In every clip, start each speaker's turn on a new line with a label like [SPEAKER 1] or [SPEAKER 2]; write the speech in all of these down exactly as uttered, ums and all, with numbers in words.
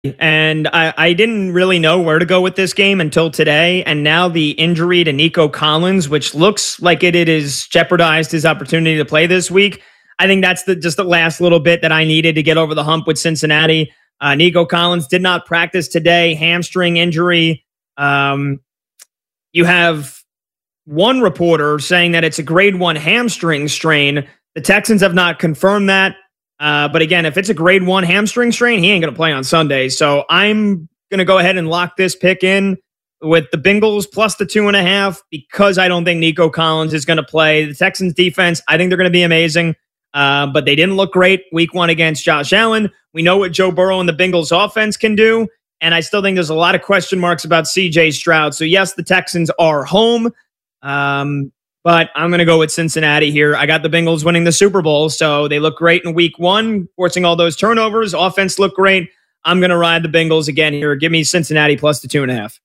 [SPEAKER 1] And I, I didn't really know where to go with this game until today. And now the injury to Nico Collins, which looks like it, it has jeopardized his opportunity to play this week. I think that's the, just the last little bit that I needed to get over the hump with Cincinnati. Uh, Nico Collins did not practice today, hamstring injury. Um, you have one reporter saying that it's a grade one hamstring strain. The Texans have not confirmed that. Uh, but again, if it's a grade one hamstring strain, he ain't going to play on Sunday. So I'm going to go ahead and lock this pick in with the Bengals plus the two and a half because I don't think Nico Collins is going to play. The Texans defense, I think they're going to be amazing. Uh, but they didn't look great week one against Josh Allen. We know what Joe Burrow and the Bengals offense can do. And I still think there's a lot of question marks about C J Stroud. So yes, the Texans are home. Um, But I'm going to go with Cincinnati here. I got the Bengals winning the Super Bowl, so they look great in week one, forcing all those turnovers. Offense looked great. I'm going to ride the Bengals again here. Give me Cincinnati plus the two and a half.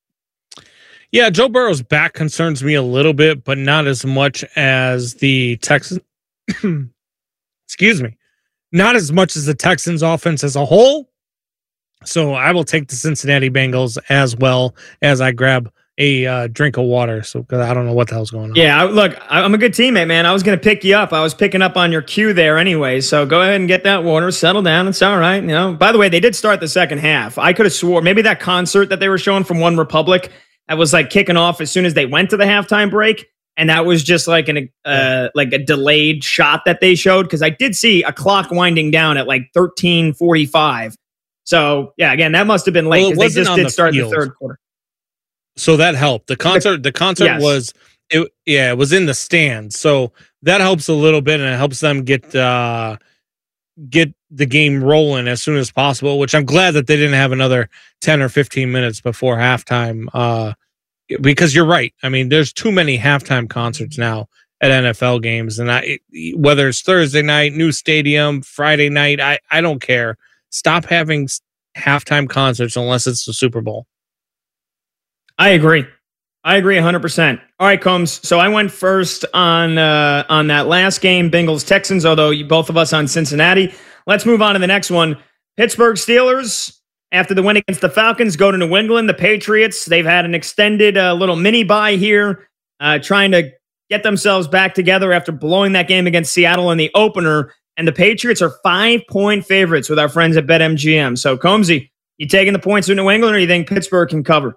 [SPEAKER 2] Yeah, Joe Burrow's back concerns me a little bit, but not as much as the Texans. Excuse me. Not as much as the Texans offense as a whole. So I will take the Cincinnati Bengals as well as I grab a uh, drink of water. So cause I don't know what the hell's going on.
[SPEAKER 1] Yeah, look, I'm a good teammate, man. I was going to pick you up. I was picking up on your cue there anyway. So go ahead and get that water, settle down. It's all right. You know, by the way, they did start the second half. I could have swore maybe that concert that they were showing from One Republic that was like kicking off as soon as they went to the halftime break. And that was just like an uh, like a delayed shot that they showed. Because I did see a clock winding down at like thirteen forty-five. So yeah, again, that must have been late because well, they just did the start field. the third quarter.
[SPEAKER 2] So that helped. The concert, the concert yes. was, it, yeah, it was in the stands. So that helps a little bit, and it helps them get uh, get the game rolling as soon as possible. Which I'm glad that they didn't have another ten or fifteen minutes before halftime. Uh, because you're right. I mean, there's too many halftime concerts now at N F L games, and I, whether it's Thursday night, new stadium, Friday night, I I don't care. Stop having halftime concerts unless it's the Super Bowl.
[SPEAKER 1] I agree. I agree one hundred percent. All right, Combs. So I went first on uh, on that last game, Bengals-Texans, although you, both of us on Cincinnati. Let's move on to the next one. Pittsburgh Steelers, after the win against the Falcons, go to New England. The Patriots, they've had an extended uh, little mini-bye here, uh, trying to get themselves back together after blowing that game against Seattle in the opener. And the Patriots are five-point favorites with our friends at BetMGM. So, Combsy, you taking the points with New England, or you think Pittsburgh can cover?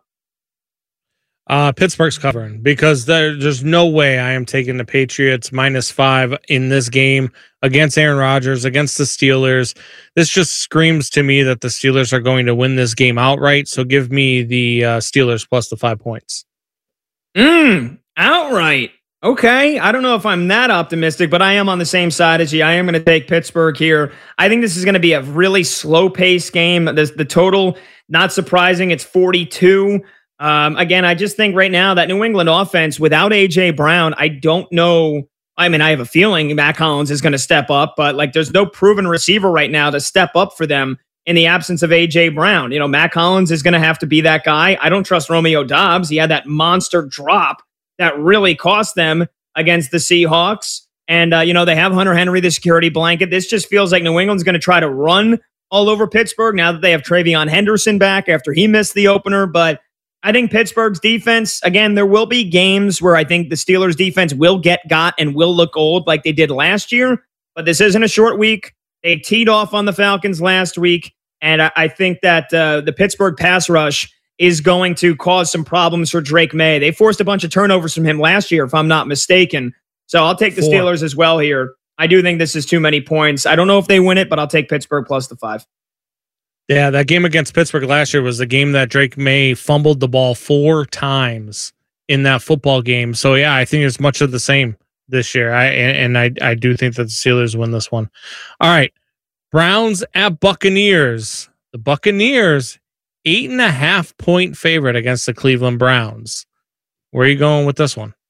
[SPEAKER 2] Uh, Pittsburgh's covering because there, there's no way I am taking the Patriots minus five in this game against Aaron Rodgers, against the Steelers. This just screams to me that the Steelers are going to win this game outright. So give me the uh, Steelers plus the five points.
[SPEAKER 1] Mm, outright. Okay. I don't know if I'm that optimistic, but I am on the same side as you. I am going to take Pittsburgh here. I think this is going to be a really slow-paced game. The, the total, not surprising, it's forty-two. Um, again, I just think right now that New England offense without A J Brown, I don't know. I mean, I have a feeling Matt Collins is going to step up, but like there's no proven receiver right now to step up for them in the absence of A J Brown. You know, Matt Collins is going to have to be that guy. I don't trust Romeo Doubs. He had that monster drop that really cost them against the Seahawks. And, uh, you know, they have Hunter Henry, the security blanket. This just feels like New England's going to try to run all over Pittsburgh now that they have Travion Henderson back after he missed the opener. But I think Pittsburgh's defense, again, there will be games where I think the Steelers' defense will get got and will look old like they did last year. But this isn't a short week. They teed off on the Falcons last week. And I, I think that uh, the Pittsburgh pass rush is going to cause some problems for Drake May. They forced a bunch of turnovers from him last year, if I'm not mistaken. So I'll take the Four. Steelers as well here. I do think this is too many points. I don't know if they win it, but I'll take Pittsburgh plus the five.
[SPEAKER 2] Yeah, that game against Pittsburgh last year was the game that Drake May fumbled the ball four times in that football game. So, yeah, I think it's much of the same this year. I And, and I, I do think that the Steelers win this one. All right, Browns at Buccaneers. The Buccaneers, eight and a half point favorite against the Cleveland Browns. Where are you going with this one?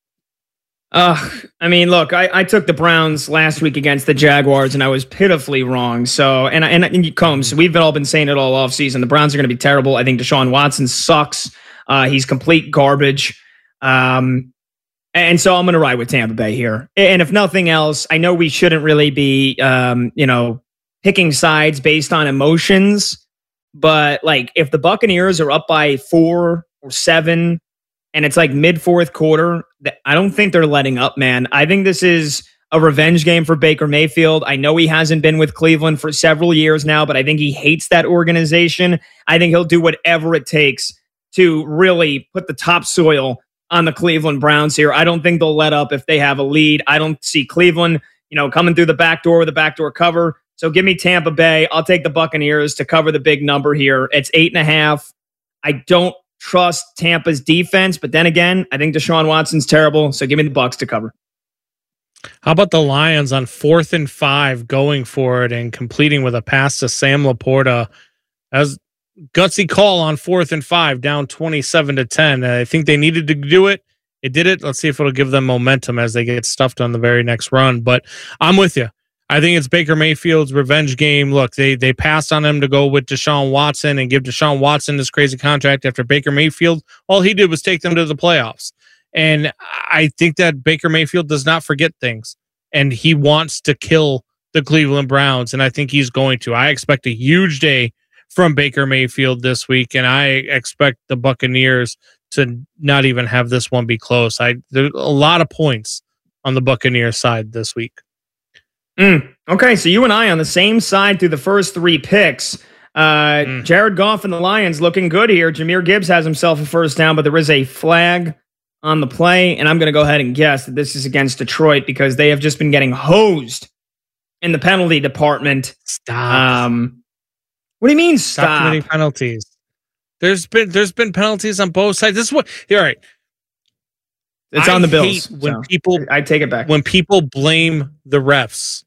[SPEAKER 1] Uh, I mean, look, I, I took the Browns last week against the Jaguars, and I was pitifully wrong. So, and and, and Combs, we've all been saying it all offseason. The Browns are going to be terrible. I think Deshaun Watson sucks. Uh, he's complete garbage. Um, and so I'm going to ride with Tampa Bay here. And if nothing else, I know we shouldn't really be, um, you know, picking sides based on emotions. but like if the Buccaneers are up by four or seven and it's like mid fourth quarter, I don't think they're letting up, man. I think this is a revenge game for Baker Mayfield. I know he hasn't been with Cleveland for several years now, but I think he hates that organization. I think he'll do whatever it takes to really put the topsoil on the Cleveland Browns here. I don't think they'll let up if they have a lead. I don't see Cleveland, you know, coming through the back door with a backdoor cover. So give me Tampa Bay. I'll take the Buccaneers to cover the big number here. It's eight and a half. I don't trust Tampa's defense, but then again, I think Deshaun Watson's terrible. So give me the Bucs to cover.
[SPEAKER 2] How about the Lions on fourth and five, going for it and completing with a pass to Sam Laporta? As gutsy call on fourth and five, down twenty-seven to ten. I think they needed to do it. It did it. Let's see if it'll give them momentum as they get stuffed on the very next run. But I'm with you. I think it's Baker Mayfield's revenge game. Look, they they passed on him to go with Deshaun Watson and give Deshaun Watson this crazy contract after Baker Mayfield. All he did was take them to the playoffs. And I think that Baker Mayfield does not forget things. And he wants to kill the Cleveland Browns. And I think he's going to. I expect a huge day from Baker Mayfield this week. And I expect the Buccaneers to not even have this one be close. I There's a lot of points on the Buccaneers side this week.
[SPEAKER 1] Mm, okay, so you and I on the same side through the first three picks. Uh, mm. Jared Goff and the Lions looking good here. Jahmyr Gibbs has himself a first down, but there is a flag on the play, and I'm going to go ahead and guess that this is against Detroit because they have just been getting hosed in the penalty department.
[SPEAKER 2] Stop.
[SPEAKER 1] Um, what do you mean stop?
[SPEAKER 2] Stop committing penalties. There's been there's been penalties on both sides. This is what. All right.
[SPEAKER 1] It's
[SPEAKER 2] I
[SPEAKER 1] on the Bills.
[SPEAKER 2] When
[SPEAKER 1] so
[SPEAKER 2] people,
[SPEAKER 1] I take it back.
[SPEAKER 2] When people blame the refs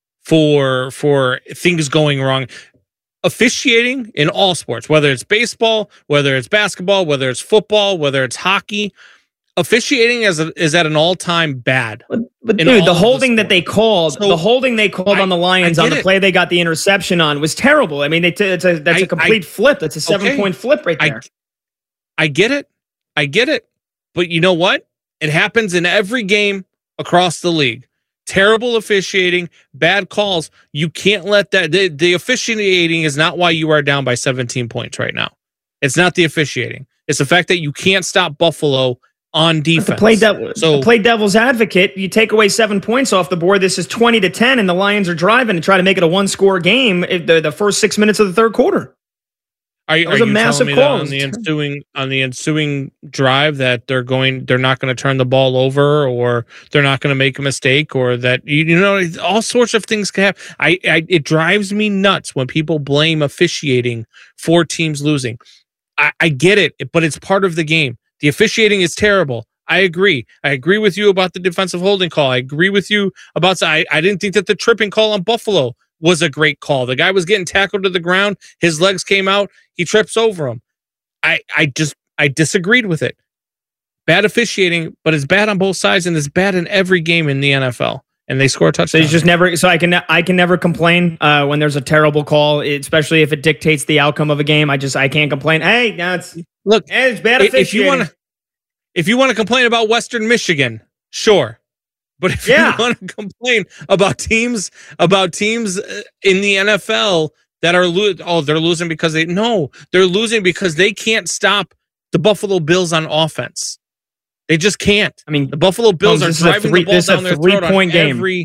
[SPEAKER 2] for for things going wrong, officiating in all sports, whether it's baseball, whether it's basketball, whether it's football, whether it's hockey, officiating is a, is at an all time bad.
[SPEAKER 1] But, but dude, the holding the that they called, so, the holding they called I, on the Lions on the it. play they got the interception on was terrible. I mean, they t- it's a that's I, a complete I, flip. That's a seven okay. point flip right there.
[SPEAKER 2] I, I get it. I get it. But you know what? It happens in every game across the league. Terrible officiating, bad calls. You can't let that. The, the officiating is not why you are down by seventeen points right now. It's not the officiating. It's the fact that you can't stop Buffalo on defense.
[SPEAKER 1] But to play, devil, so, to play devil's advocate, you take away seven points off the board. This is twenty to ten, and the Lions are driving to try to make it a one score game in the, the first six minutes of the third quarter.
[SPEAKER 2] Are you, are you telling me that on the ensuing on the ensuing drive that they're going they're not going to turn the ball over, or they're not going to make a mistake, or that you, you know all sorts of things can happen. I, I it drives me nuts when people blame officiating for teams losing. I, I get it, but it's part of the game. The officiating is terrible. I agree. I agree with you about the defensive holding call. I agree with you about I, I didn't think that the tripping call on Buffalo was a great call. The guy was getting tackled to the ground. His legs came out. He trips over him. I, I just, I disagreed with it. Bad officiating, but it's bad on both sides, and it's bad in every game in the N F L. And they score a touchdown.
[SPEAKER 1] So you just never. So I can, I can never complain uh, when there's a terrible call, especially if it dictates the outcome of a game. I just, I can't complain. Hey, now it's
[SPEAKER 2] look.
[SPEAKER 1] Hey, it's bad officiating.
[SPEAKER 2] If you want to, if you want to complain about Western Michigan, sure. But if
[SPEAKER 1] yeah.
[SPEAKER 2] you want to complain about teams, about teams in the N F L that are lo- oh they're losing because they no they're losing because they can't stop the Buffalo Bills on offense. They just can't.
[SPEAKER 1] I mean,
[SPEAKER 2] the Buffalo Bills
[SPEAKER 1] Holmes,
[SPEAKER 2] are driving
[SPEAKER 1] three,
[SPEAKER 2] the ball down their throat on
[SPEAKER 1] game.
[SPEAKER 2] every.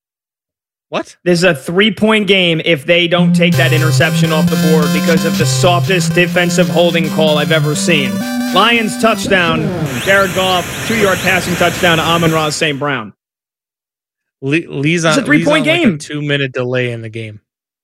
[SPEAKER 2] What?
[SPEAKER 1] This is a three-point game if they don't take that interception off the board because of the softest defensive holding call I've ever seen. Lions touchdown, Jared Goff, two-yard passing touchdown to Amon-Ra Saint Brown.
[SPEAKER 2] Lee, Lee's on,
[SPEAKER 1] it's a three-point game.
[SPEAKER 2] Like a two-minute delay in the game.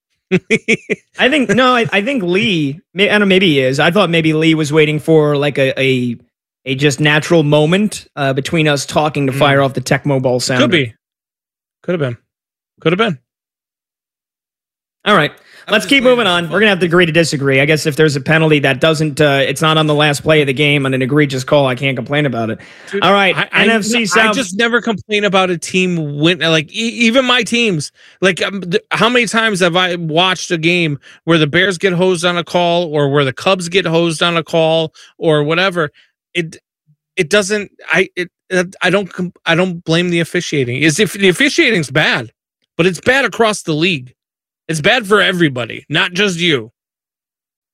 [SPEAKER 1] I think no. I, I think Lee. I don't know. Maybe he is. I thought maybe Lee was waiting for like a a, a just natural moment uh, between us talking to mm. fire off the Tecmo Bowl sound.
[SPEAKER 2] Could be. Could have been. Could have been.
[SPEAKER 1] All right. Let's keep moving on. We're going to have to agree to disagree. I guess if there's a penalty that doesn't, uh, it's not on the last play of the game on an egregious call, I can't complain about it. Dude, all right.
[SPEAKER 2] I,
[SPEAKER 1] N F C
[SPEAKER 2] I,
[SPEAKER 1] South.
[SPEAKER 2] I just never complain about a team win. Like, e- even my teams, like, um, th- how many times have I watched a game where the Bears get hosed on a call, or where the Cubs get hosed on a call, or whatever? It, it doesn't, I, it, I don't, I don't blame the officiating. Is if the officiating's bad, but it's bad across the league. It's bad for everybody, not just you.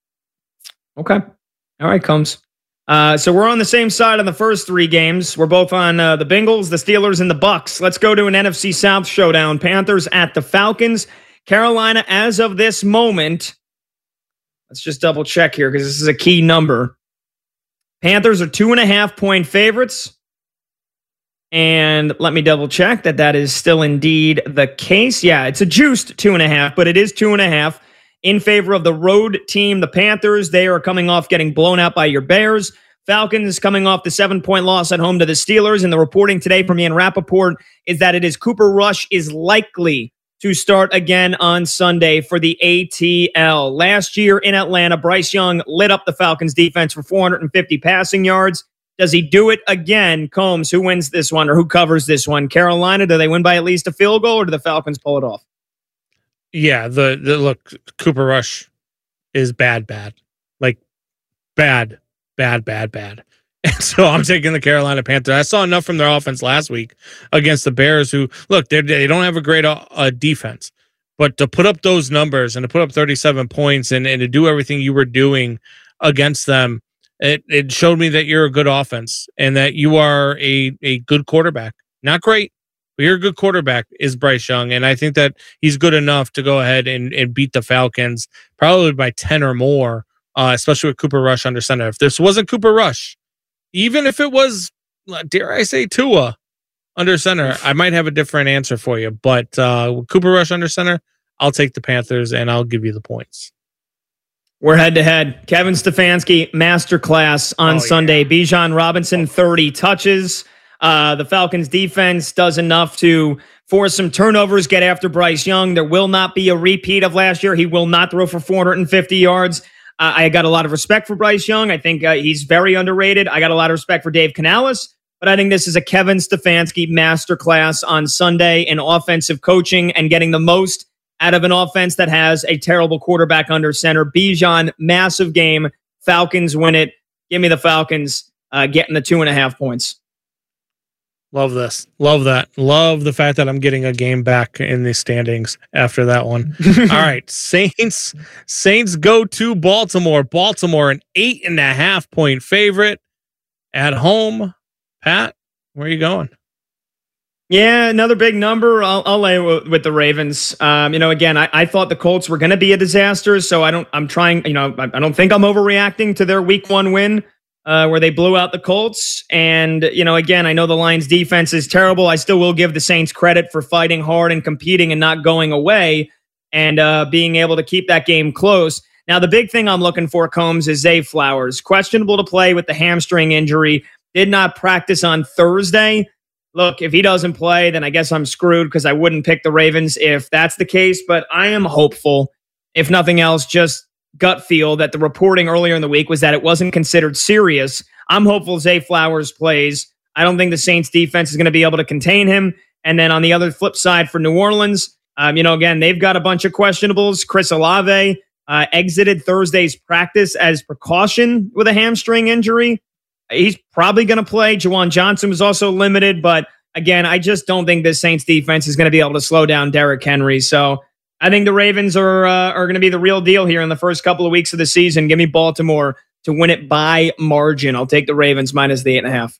[SPEAKER 1] Okay. All right, Combs. Uh, so we're on the same side on the first three games. We're both on uh, the Bengals, the Steelers, and the Bucks. Let's go to an N F C South showdown. Panthers at the Falcons. Carolina, as of this moment, let's just double check here because this is a key number. Panthers are two and a half point favorites. And let me double check that that is still indeed the case. Yeah, it's a juiced two and a half, but it is two and a half in favor of the road team, the Panthers. They are coming off getting blown out by your Bears. Falcons coming off the seven-point loss at home to the Steelers. And the reporting today from Ian Rappaport is that it is Cooper Rush is likely to start again on Sunday for the A T L. Last year in Atlanta, Bryce Young lit up the Falcons defense for four hundred fifty passing yards. Does he do it again? Combs, who wins this one or who covers this one? Carolina, do they win by at least a field goal or do the Falcons pull it off?
[SPEAKER 2] Yeah, the, the look, Cooper Rush is bad, bad. Like, bad, bad, bad, bad. And so I'm taking the Carolina Panthers. I saw enough from their offense last week against the Bears who, look, they they don't have a great uh, defense. But to put up those numbers and to put up thirty-seven points and, and to do everything you were doing against them, it, it showed me that you're a good offense and that you are a, a good quarterback. Not great, but you're a good quarterback is Bryce Young. And I think that he's good enough to go ahead and, and beat the Falcons probably by ten or more, uh, especially with Cooper Rush under center. If this wasn't Cooper Rush, even if it was, dare I say, Tua under center, I might have a different answer for you. But uh, with Cooper Rush under center, I'll take the Panthers and I'll give you the points.
[SPEAKER 1] We're head-to-head. Kevin Stefanski, masterclass on oh, Sunday. Yeah. Bijan Robinson, thirty touches. Uh, the Falcons defense does enough to force some turnovers, get after Bryce Young. There will not be a repeat of last year. He will not throw for four hundred fifty yards. Uh, I got a lot of respect for Bryce Young. I think uh, he's very underrated. I got a lot of respect for Dave Canales, but I think this is a Kevin Stefanski masterclass on Sunday in offensive coaching and getting the most out of an offense that has a terrible quarterback under center. Bijan, massive game. Falcons win it. Give me the Falcons uh, getting the two and a half points.
[SPEAKER 2] Love this. Love that. Love the fact that I'm getting a game back in the standings after that one. All right. Saints. Saints go to Baltimore. Baltimore, an eight and a half point favorite at home. Pat, where are you going?
[SPEAKER 1] Yeah, another big number. I'll, I'll lay with, with the Ravens. Um, you know, again, I, I thought the Colts were going to be a disaster, so I don't. I'm trying. You know, I, I don't think I'm overreacting to their Week One win, uh, where they blew out the Colts. And you know, again, I know the Lions' defense is terrible. I still will give the Saints credit for fighting hard and competing and not going away and uh, being able to keep that game close. Now, the big thing I'm looking for, Combs, is Zay Flowers, questionable to play with the hamstring injury. Did not practice on Thursday. Look, if he doesn't play, then I guess I'm screwed because I wouldn't pick the Ravens if that's the case. But I am hopeful, if nothing else, just gut feel that the reporting earlier in the week was that it wasn't considered serious. I'm hopeful Zay Flowers plays. I don't think the Saints defense is going to be able to contain him. And then on the other flip side for New Orleans, um, you know, again, they've got a bunch of questionables. Chris Olave uh, exited Thursday's practice as precaution with a hamstring injury. He's probably going to play. Juwan Johnson was also limited. But again, I just don't think this Saints defense is going to be able to slow down Derrick Henry. So I think the Ravens are uh, are going to be the real deal here in the first couple of weeks of the season. Give me Baltimore to win it by margin. I'll take the Ravens minus the eight and a half.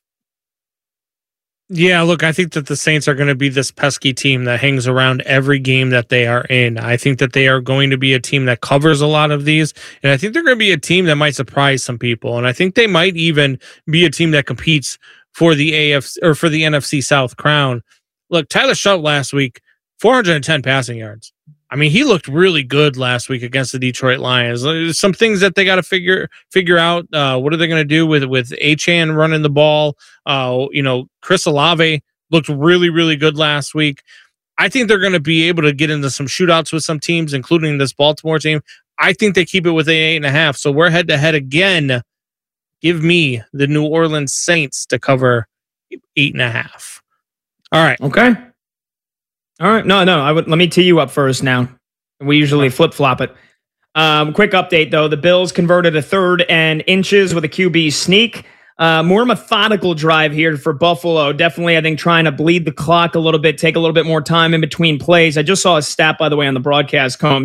[SPEAKER 2] Yeah, look, I think that the Saints are going to be this pesky team that hangs around every game that they are in. I think that they are going to be a team that covers a lot of these, and I think they're going to be a team that might surprise some people, and I think they might even be a team that competes for the A F C or for the N F C South crown. Look, Tyler Shutt last week, four hundred ten passing yards. I mean, he looked really good last week against the Detroit Lions. There's some things that they got to figure figure out. Uh, what are they going to do with with Achane running the ball? Uh, you know, Chris Olave looked really, really good last week. I think they're going to be able to get into some shootouts with some teams, including this Baltimore team. I think they keep it with an eight and a half. So we're head to head again. Give me the New Orleans Saints to cover eight and a half. All right.
[SPEAKER 1] Okay. All right. No, no. I would let me tee you up first now. We usually flip flop it. Um, quick update though. The Bills converted a third and inches with a Q B sneak. Uh, more methodical drive here for Buffalo. Definitely, I think, trying to bleed the clock a little bit, take a little bit more time in between plays. I just saw a stat, by the way, on the broadcast, Combs.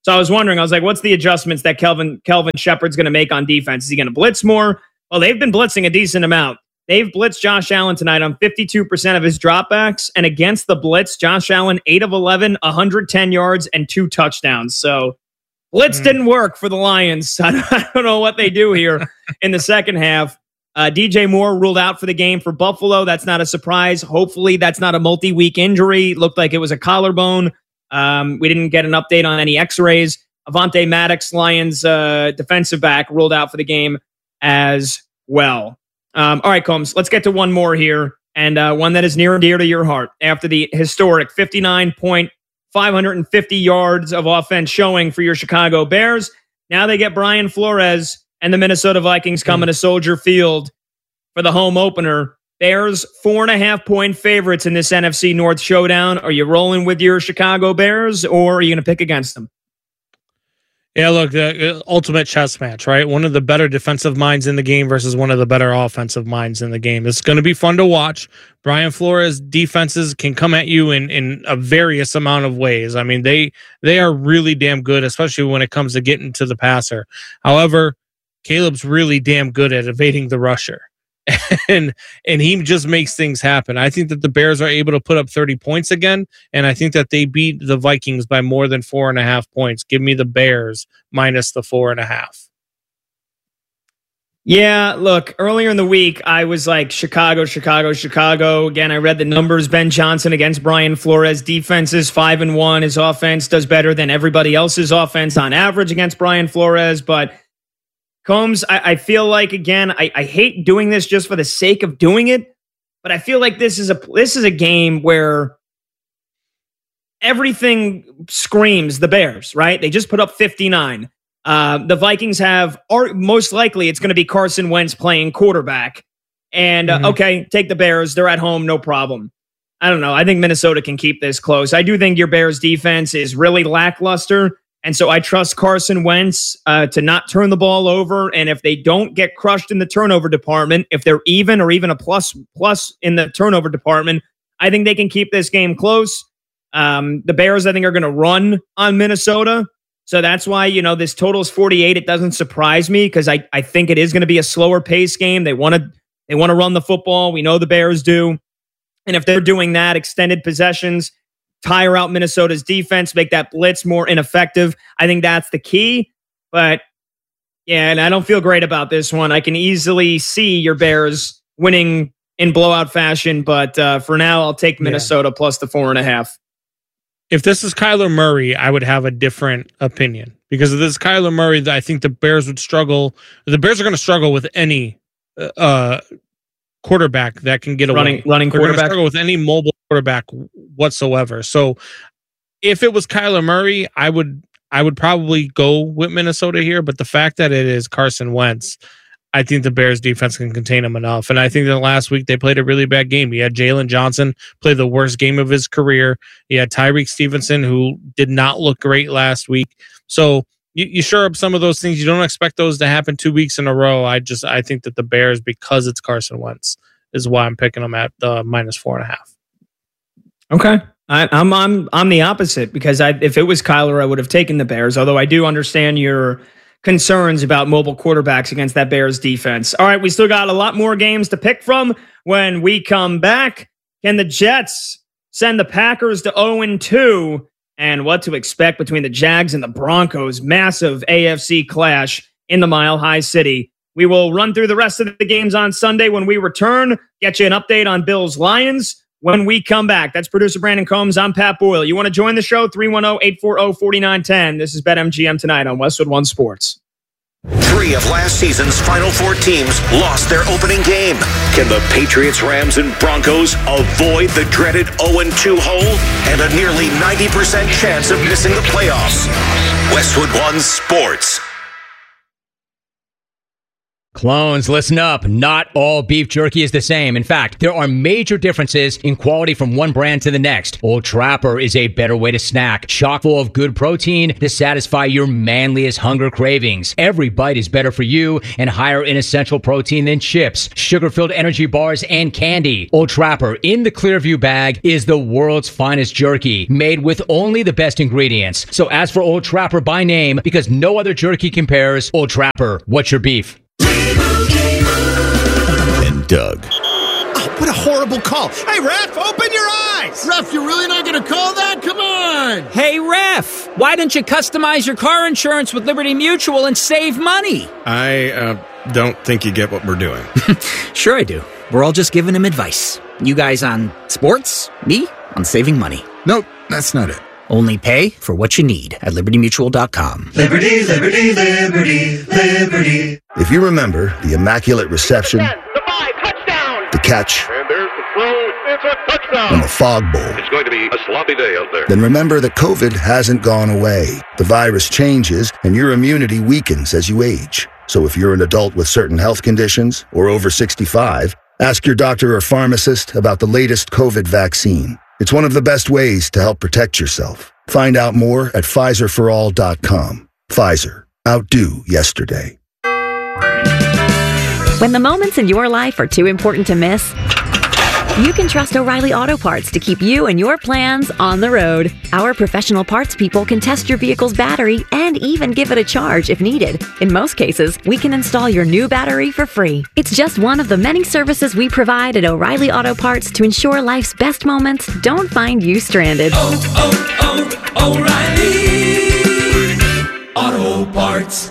[SPEAKER 1] So I was wondering, I was like, what's the adjustments that Kelvin Kelvin Shepherd's going to make on defense? Is he going to blitz more? Well, they've been blitzing a decent amount. They've blitzed Josh Allen tonight on fifty-two percent of his dropbacks. And against the blitz, Josh Allen, eight of eleven, one hundred ten yards, and two touchdowns. So blitz mm. didn't work for the Lions. I don't know what they do here in the second half. Uh, D J Moore ruled out for the game for Buffalo. That's not a surprise. Hopefully that's not a multi-week injury. It looked like it was a collarbone. Um, we didn't get an update on any x-rays. Avonte Maddox, Lions uh, defensive back, ruled out for the game as well. Um, all right, Combs, let's get to one more here, and uh, one that is near and dear to your heart. After the historic fifty-nine point five hundred fifty yards of offense showing for your Chicago Bears, now they get Brian Flores and the Minnesota Vikings coming to Soldier Field for the home opener. Bears, four and a half point favorites in this N F C North showdown. Are you rolling with your Chicago Bears, or are you going to pick against them?
[SPEAKER 2] Yeah, look, the uh, ultimate chess match, right? One of the better defensive minds in the game versus one of the better offensive minds in the game. It's going to be fun to watch. Brian Flores' defenses can come at you in, in a various amount of ways. I mean, they they are really damn good, especially when it comes to getting to the passer. However, Caleb's really damn good at evading the rusher. and and he just makes things happen. I think that the Bears are able to put up thirty points again, and I think that they beat the Vikings by more than four and a half points. Give me the Bears minus the four and a half.
[SPEAKER 1] Yeah, look, earlier in the week, I was like, Chicago, Chicago, Chicago. Again, I read the numbers. Ben Johnson against Brian Flores. Defense is five and one. His offense does better than everybody else's offense on average against Brian Flores, but Combs, I, I feel like, again, I, I hate doing this just for the sake of doing it, but I feel like this is a this is a game where everything screams the Bears, right? They just put up fifty-nine. Uh, the Vikings have, are, most likely, it's going to be Carson Wentz playing quarterback. And, uh, mm-hmm. okay, take the Bears. They're at home, no problem. I don't know. I think Minnesota can keep this close. I do think your Bears defense is really lackluster. And so I trust Carson Wentz uh, to not turn the ball over. And if they don't get crushed in the turnover department, if they're even or even a plus plus in the turnover department, I think they can keep this game close. Um, the Bears, I think, are going to run on Minnesota. So that's why, you know, this total is forty-eight. It doesn't surprise me because I, I think it is going to be a slower pace game. They want to they want to run the football. We know the Bears do. And if they're doing that, extended possessions, tire out Minnesota's defense, make that blitz more ineffective. I think that's the key. But yeah, and I don't feel great about this one. I can easily see your Bears winning in blowout fashion, but uh, for now, I'll take Minnesota yeah. plus the four and a half.
[SPEAKER 2] If this is Kyler Murray, I would have a different opinion because if this is Kyler Murray, I think the Bears would struggle. The Bears are going to struggle with any uh, quarterback that can get away.
[SPEAKER 1] Running, running
[SPEAKER 2] They're
[SPEAKER 1] quarterback.
[SPEAKER 2] Struggle with any mobile quarterback whatsoever. So if it was Kyler Murray, I would I would probably go with Minnesota here. But the fact that it is Carson Wentz, I think the Bears defense can contain him enough. And I think that last week they played a really bad game. He had Jalen Johnson play the worst game of his career. He had Tyreek Stevenson, who did not look great last week. So you, you shore up some of those things. You don't expect those to happen two weeks in a row. I just I think that the Bears, because it's Carson Wentz, is why I'm picking them at the minus four and a half.
[SPEAKER 1] Okay. I, I'm I'm I'm the opposite because I if it was Kyler, I would have taken the Bears. Although I do understand your concerns about mobile quarterbacks against that Bears defense. All right, we still got a lot more games to pick from when we come back. Can the Jets send the Packers to oh and two? And what to expect between the Jags and the Broncos? Massive A F C clash in the Mile High City. We will run through the rest of the games on Sunday when we return. Get you an update on Bills Lions when we come back. That's producer Brandon Combs. I'm Pat Boyle. You want to join the show? three one zero, eight four zero, four nine one zero. This is BetMGM tonight on Westwood One Sports.
[SPEAKER 3] Three of last season's Final Four teams lost their opening game. Can the Patriots, Rams, and Broncos avoid the dreaded oh and two hole and a nearly ninety percent chance of missing the playoffs? Westwood One Sports.
[SPEAKER 4] Clones, listen up. Not all beef jerky is the same. In fact, there are major differences in quality from one brand to the next. Old Trapper is a better way to snack, chock full of good protein to satisfy your manliest hunger cravings. Every bite is better for you and higher in essential protein than chips, sugar-filled energy bars, and candy. Old Trapper in the Clearview bag is the world's finest jerky, made with only the best ingredients. So ask for Old Trapper by name because no other jerky compares. Old Trapper, what's your beef?
[SPEAKER 5] And Doug.
[SPEAKER 6] Oh, what a horrible call. Hey, ref, open your eyes.
[SPEAKER 7] Ref, you're really not going to call that? Come on.
[SPEAKER 8] Hey, ref, why don't you customize your car insurance with Liberty Mutual and save money?
[SPEAKER 6] I uh, don't think you get what we're doing.
[SPEAKER 8] Sure I do. We're all just giving him advice. You guys on sports, me on saving money.
[SPEAKER 5] Nope, that's not it.
[SPEAKER 8] Only pay for what you need at liberty mutual dot com.
[SPEAKER 9] Liberty, liberty, liberty, liberty.
[SPEAKER 10] If you remember the immaculate reception,
[SPEAKER 11] the five, touchdown,
[SPEAKER 10] the catch,
[SPEAKER 11] and there's the throw, it's a touchdown,
[SPEAKER 10] and the fog bowl,
[SPEAKER 11] it's going to be a sloppy day out there.
[SPEAKER 10] Then remember that COVID hasn't gone away. The virus changes, and your immunity weakens as you age. So if you're an adult with certain health conditions or over sixty-five, ask your doctor or pharmacist about the latest COVID vaccine. It's one of the best ways to help protect yourself. Find out more at Pfizer for all dot com. Pfizer. Outdo yesterday.
[SPEAKER 12] When the moments in your life are too important to miss, you can trust O'Reilly Auto Parts to keep you and your plans on the road. Our professional parts people can test your vehicle's battery and even give it a charge if needed. In most cases, we can install your new battery for free. It's just one of the many services we provide at O'Reilly Auto Parts to ensure life's best moments don't find you stranded.
[SPEAKER 9] Oh, oh, oh, O'Reilly Auto Parts.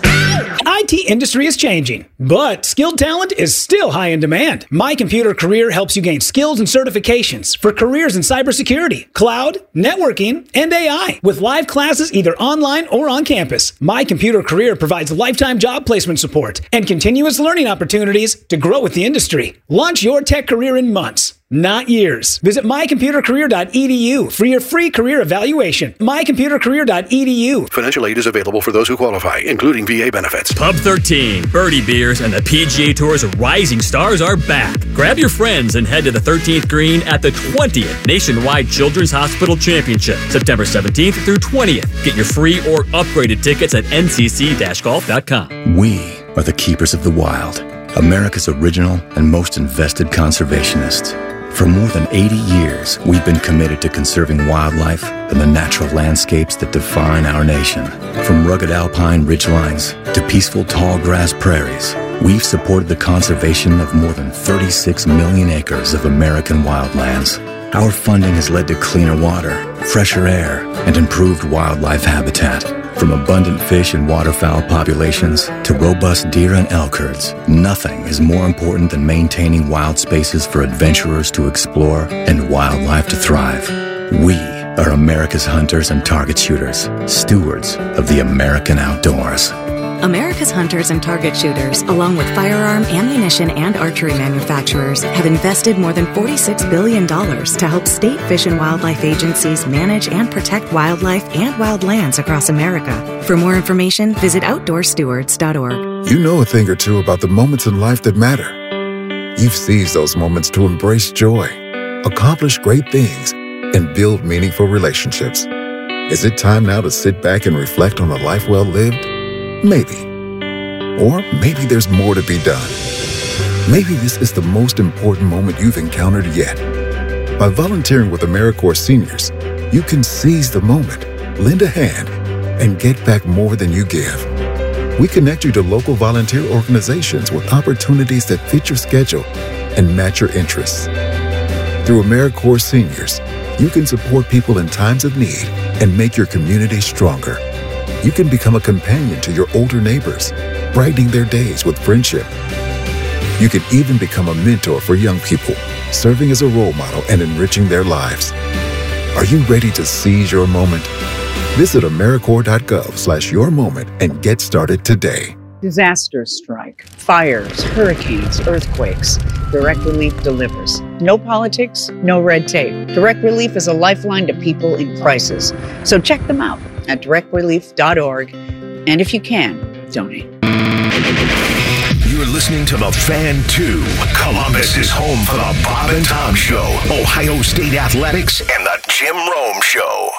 [SPEAKER 13] I T industry is changing, but skilled talent is still high in demand. My Computer Career helps you gain skills and certifications for careers in cybersecurity, cloud, networking, and A I, with live classes either online or on campus. My Computer Career provides lifetime job placement support and continuous learning opportunities to grow with the industry. Launch your tech career in months, not years. Visit my computer career dot e d u for your free career evaluation. my computer career dot e d u.
[SPEAKER 14] Financial aid is available for those who qualify, including V A benefits.
[SPEAKER 15] Pub thirteen, Birdie Beers, and the P G A Tour's Rising Stars are back. Grab your friends and head to the thirteenth green at the twentieth Nationwide Children's Hospital Championship, September seventeenth through twentieth. Get your free or upgraded tickets at n c c dash golf dot com.
[SPEAKER 5] We are the keepers of the wild, America's original and most invested conservationists. For more than eighty years, we've been committed to conserving wildlife and the natural landscapes that define our nation. From rugged alpine ridgelines to peaceful tall grass prairies, we've supported the conservation of more than thirty-six million acres of American wildlands. Our funding has led to cleaner water, fresher air, and improved wildlife habitat. From abundant fish and waterfowl populations to robust deer and elk herds, nothing is more important than maintaining wild spaces for adventurers to explore and wildlife to thrive. We are America's hunters and target shooters, stewards of the American outdoors.
[SPEAKER 16] America's hunters and target shooters, along with firearm, ammunition, and archery manufacturers, have invested more than forty-six billion dollars to help state fish and wildlife agencies manage and protect wildlife and wildlands across America. For more information, visit outdoor stewards dot org.
[SPEAKER 17] You know a thing or two about the moments in life that matter. You've seized those moments to embrace joy, accomplish great things, and build meaningful relationships. Is it time now to sit back and reflect on a life well lived? Maybe. Or maybe there's more to be done. Maybe this is the most important moment you've encountered yet. By volunteering with AmeriCorps Seniors, you can seize the moment, lend a hand, and get back more than you give. We connect you to local volunteer organizations with opportunities that fit your schedule and match your interests. Through AmeriCorps Seniors, you can support people in times of need and make your community stronger. You can become a companion to your older neighbors, brightening their days with friendship. You can even become a mentor for young people, serving as a role model and enriching their lives. Are you ready to seize your moment? Visit AmeriCorps dot gov slash your moment and get started today.
[SPEAKER 18] Disasters strike, fires, hurricanes, earthquakes. Direct Relief delivers. No politics, no red tape. Direct Relief is a lifeline to people in crisis. So check them out at direct relief dot org. And if you can, donate.
[SPEAKER 3] You're listening to The Fan two. Columbus is home for the Bob and Tom Show, Ohio State Athletics, and the Jim Rome Show.